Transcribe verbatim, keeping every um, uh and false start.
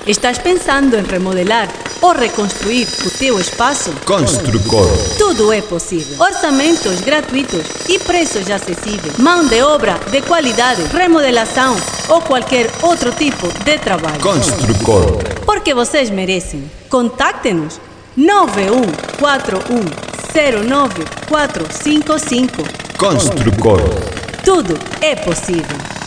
Estás pensando em remodelar ou reconstruir o teu espaço? Construcor. Tudo é possível. Orçamentos gratuitos e preços acessíveis. Mão de obra de qualidade, remodelação ou qualquer outro tipo de trabalho. Construcor. Porque vocês merecem. Contacte-nos nove um quatro um zero nove quatro cinco cinco. Construcor. Tudo é possível.